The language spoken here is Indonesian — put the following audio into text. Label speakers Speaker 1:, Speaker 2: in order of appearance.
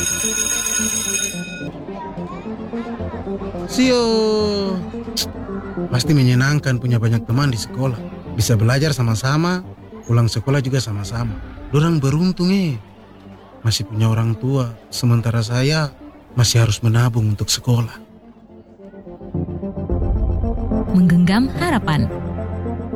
Speaker 1: Sio, pasti menyenangkan punya banyak teman di sekolah. Bisa belajar sama-sama, pulang sekolah juga sama-sama. Dorang beruntung masih punya orang tua, sementara saya masih harus menabung untuk sekolah.
Speaker 2: Menggenggam harapan.